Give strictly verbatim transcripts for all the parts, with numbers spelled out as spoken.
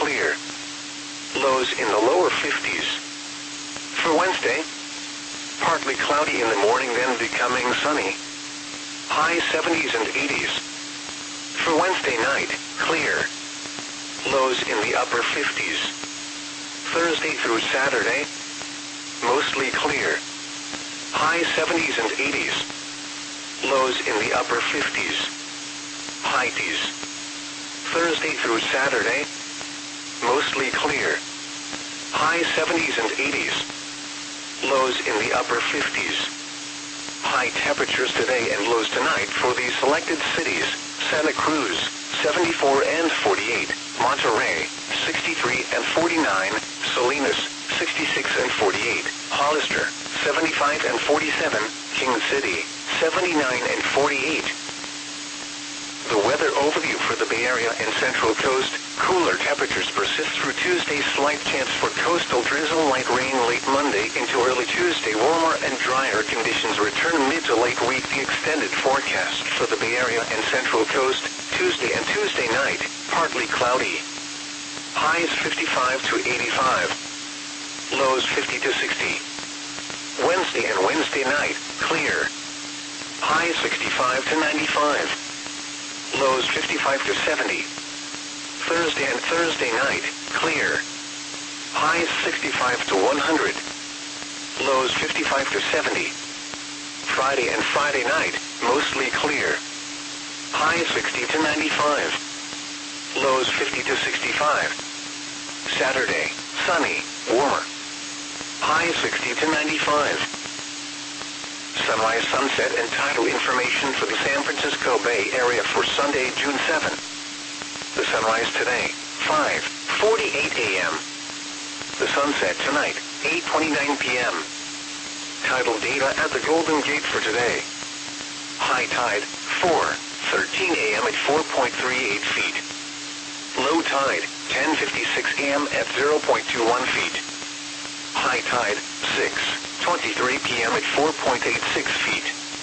clear. Lows in the lower fifties. For Wednesday, partly cloudy in the morning, then becoming sunny. High seventies and eighties. For Wednesday night, clear. Lows in the upper fifties. Thursday through Saturday, mostly clear. High seventies and eighties. Lows in the upper fifties. High eighties. Thursday through Saturday, mostly clear. High seventies and eighties. Lows in the upper fifties. High temperatures today and lows tonight for the selected cities: Santa Cruz, seventy-four and forty-eight, Monterey, sixty-three and forty-nine, Salinas, sixty-six and forty-eight, Hollister, seventy-five and forty-seven, King City, seventy-nine and forty-eight. The weather overview for the Bay Area and Central Coast: cooler temperatures persist through Tuesday. Slight chance for coastal drizzle, light rain late Monday into early Tuesday. Warmer and drier conditions return mid to late week. The extended forecast for the Bay Area and Central Coast: Tuesday and Tuesday night, partly cloudy. Highs fifty-five to eighty-five. Lows fifty to sixty. Wednesday and Wednesday night, clear. Highs sixty-five to ninety-five. Lows fifty-five to seventy. Thursday and Thursday night, clear. Highs sixty-five to one hundred. Lows fifty-five to seventy. Friday and Friday night, mostly clear. Highs sixty to ninety-five. Lows fifty to sixty-five. Saturday, sunny, warmer. Highs sixty to ninety-five. Sunrise, sunset, and tidal information for the San Francisco Bay Area for Sunday, June seventh. The sunrise today, five forty-eight a m The sunset tonight, eight twenty-nine p m Tidal data at the Golden Gate for today. High tide, four thirteen a m at four point three eight feet. Low tide, ten fifty-six a m at zero point two one feet. High tide, six twenty-three p m at four point eight six feet.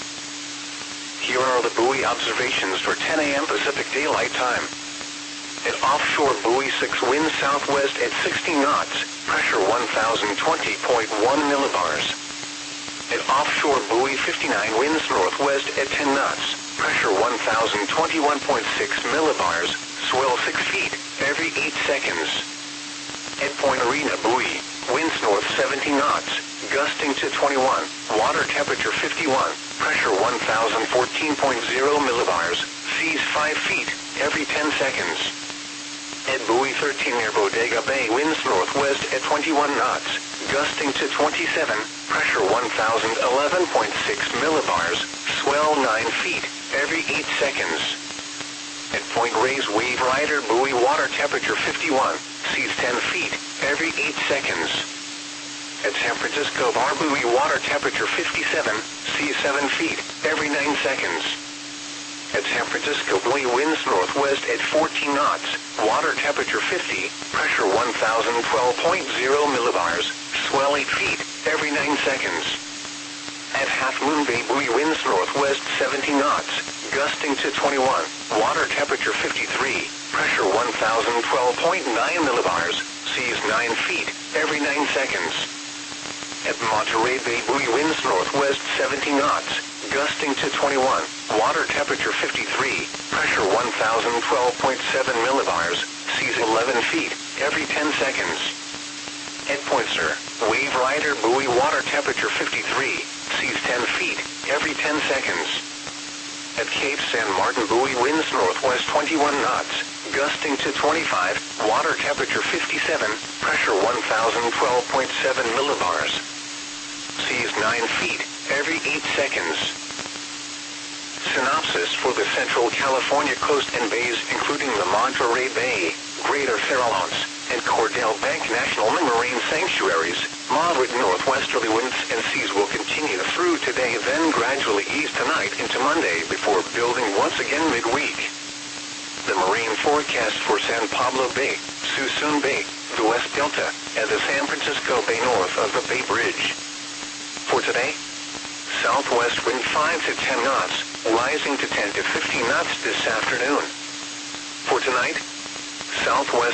Here are the buoy observations for ten a m Pacific Daylight Time. At offshore buoy six, wind southwest at sixty knots, pressure one thousand twenty point one millibars. At offshore buoy fifty-nine, winds northwest at ten knots, pressure one thousand twenty-one point six millibars, swell six feet every eight seconds. At Point Arena buoy, winds north seventy knots, gusting to twenty-one, water temperature fifty-one, pressure one thousand fourteen point zero millibars, seas five feet every ten seconds. At buoy thirteen near Bodega Bay, winds northwest at twenty-one knots, gusting to twenty-seven, pressure one thousand eleven point six millibars, swell nine feet every eight seconds. At Point Reyes Wave Rider buoy, water temperature fifty-one, seas ten feet every eight seconds. At San Francisco Bar buoy, water temperature fifty-seven, seas seven feet every nine seconds. At San Francisco buoy, winds northwest at fourteen knots, water temperature fifty, pressure one thousand twelve point zero millibars, swell eight feet every nine seconds. At Half Moon Bay buoy, winds northwest seventy knots, gusting to twenty-one, water temperature fifty-three, pressure one thousand twelve point nine millibars, seas nine feet every nine seconds. At Monterey Bay buoy, winds northwest seventy knots, gusting to twenty-one, water temperature fifty-three, pressure one thousand twelve point seven millibars, seas eleven feet every ten seconds. At Poinsett Wave Rider buoy, water temperature fifty-three, seas ten feet every ten seconds. At Cape San Martin buoy, winds northwest twenty-one knots, gusting to twenty-five, water temperature fifty-seven, pressure one thousand twelve point seven millibars, seas nine feet every eight seconds. Synopsis for the Central California coast and bays, including the Monterey Bay, Greater Farallones, and Cordell Bank National Marine Sanctuaries. Moderate northwesterly winds and seas will continue through today, then gradually ease tonight into Monday before building once again midweek. The marine forecast for San Pablo Bay, Suisun Bay, the West Delta, and the San Francisco Bay north of the Bay Bridge. For today, southwest wind five to ten knots, rising to ten to fifteen knots this afternoon. For tonight, southwest